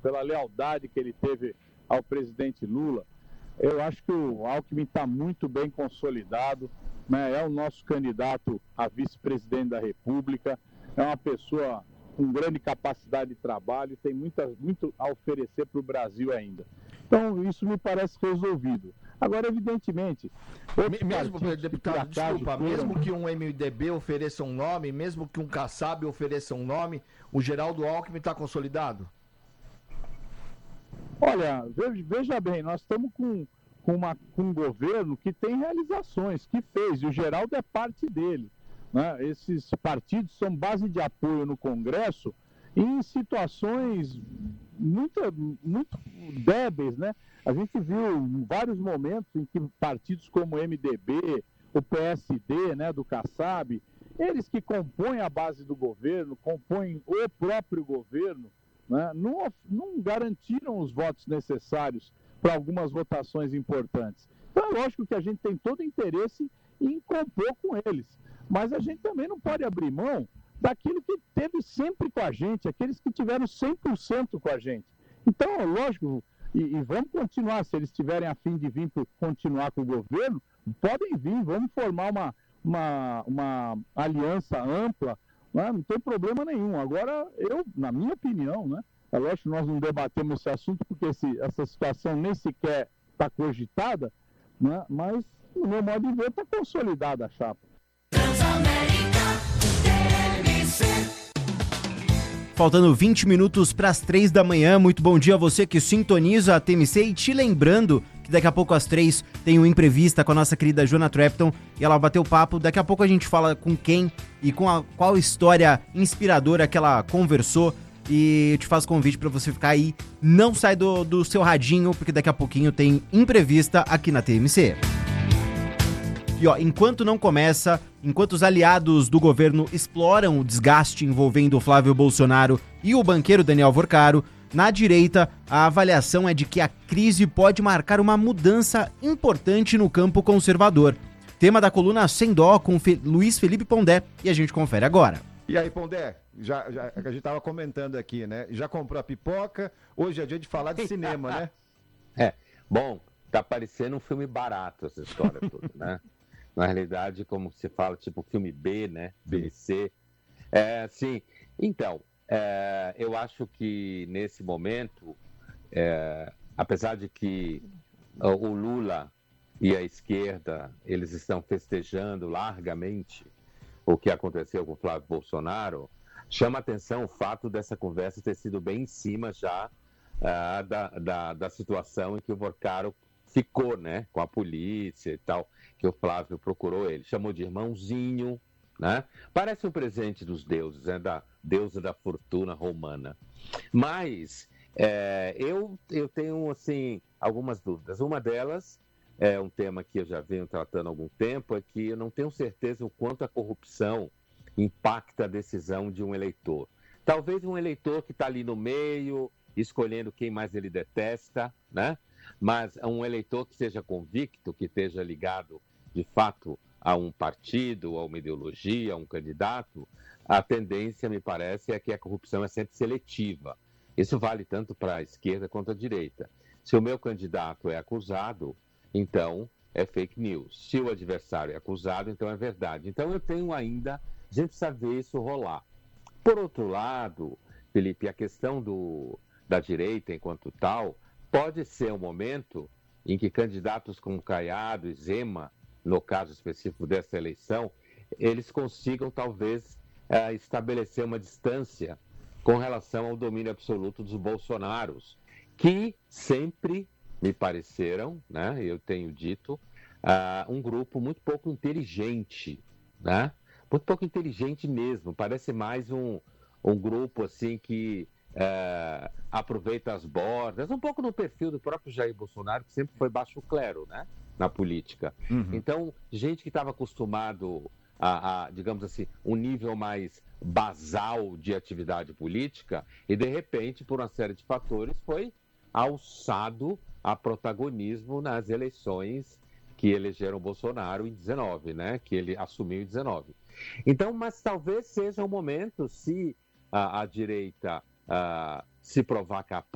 pela lealdade que ele teve ao presidente Lula. Eu acho que o Alckmin está muito bem consolidado, né? É o nosso candidato a vice-presidente da República, é uma pessoa com grande capacidade de trabalho e tem muito a oferecer para o Brasil ainda. Então, isso me parece resolvido. Agora, evidentemente... Mesmo, deputado, desculpa, mesmo que um MDB ofereça um nome, mesmo que um Kassab ofereça um nome, o Geraldo Alckmin está consolidado? Olha, veja bem, nós estamos com um governo que tem realizações, que fez, e o Geraldo é parte dele, né? Esses partidos são base de apoio no Congresso em situações muito débeis, né? A gente viu vários momentos em que partidos como o MDB, o PSD, né, do Kassab, eles que compõem a base do governo, compõem o próprio governo, né, não garantiram os votos necessários para algumas votações importantes. Então é lógico que a gente tem todo interesse em compor com eles, mas a gente também não pode abrir mão daquilo que teve sempre com a gente, aqueles que tiveram 100% com a gente. Então, lógico, e vamos continuar, se eles tiverem a fim de vir continuar com o governo, podem vir, vamos formar uma aliança ampla, né? Não tem problema nenhum. Agora, na minha opinião, né, é lógico que nós não debatemos esse assunto porque essa situação nem sequer está cogitada, né, mas, no meu modo de ver, está consolidada a chapa. Faltando 20 minutos para as 3 da manhã. Muito bom dia a você que sintoniza a TMC. E te lembrando que daqui a pouco às 3 tem uma entrevista com a nossa querida Joana Trepton e ela bateu papo. Daqui a pouco a gente fala com quem e com qual história inspiradora que ela conversou. E eu te faço convite para você ficar aí. Não sai do seu radinho, porque daqui a pouquinho tem entrevista aqui na TMC. E ó, enquanto os aliados do governo exploram o desgaste envolvendo o Flávio Bolsonaro e o banqueiro Daniel Vorcaro, na direita a avaliação é de que a crise pode marcar uma mudança importante no campo conservador. Tema da coluna Sem Dó com Luiz Felipe Pondé e a gente confere agora. E aí, Pondé, já a gente estava comentando aqui, né? Já comprou a pipoca, hoje é dia de falar de cinema, né? Bom, tá parecendo um filme barato essa história toda, né? Na realidade, como se fala, tipo filme B, né? Filme C. Sim. Então, eu acho que nesse momento, apesar de que o Lula e a esquerda, eles estão festejando largamente o que aconteceu com o Flávio Bolsonaro, chama atenção o fato dessa conversa ter sido bem em cima já da situação em que o Vorcaro ficou, né, com a polícia e tal, que o Flávio procurou ele, chamou de irmãozinho, né? Parece um presente dos deuses, né, da deusa da fortuna romana. Mas eu tenho, assim, algumas dúvidas. Uma delas é um tema que eu já venho tratando há algum tempo, é que eu não tenho certeza o quanto a corrupção impacta a decisão de um eleitor. Talvez um eleitor que está ali no meio, escolhendo quem mais ele detesta, né? Mas um eleitor que seja convicto, que esteja ligado, de fato, a um partido, a uma ideologia, a um candidato, a tendência, me parece, é que a corrupção é sempre seletiva. Isso vale tanto para a esquerda quanto a direita. Se o meu candidato é acusado, então é fake news. Se o adversário é acusado, então é verdade. Então eu tenho ainda... A gente precisa ver isso rolar. Por outro lado, Felipe, a questão da direita enquanto tal... Pode ser um momento em que candidatos como Caiado e Zema, no caso específico dessa eleição, eles consigam talvez estabelecer uma distância com relação ao domínio absoluto dos Bolsonaros, que sempre me pareceram, né, eu tenho dito, um grupo muito pouco inteligente, né? Muito pouco inteligente mesmo, parece mais um grupo assim que... aproveita as bordas, um pouco no perfil do próprio Jair Bolsonaro, que sempre foi baixo clero, né, na política. Então, gente que estava acostumado a, digamos assim, um nível mais basal de atividade política e, de repente, por uma série de fatores, foi alçado a protagonismo nas eleições que elegeram Bolsonaro em 19, né, que ele assumiu em 19. Então, mas talvez seja um momento, se a direita se provar capaz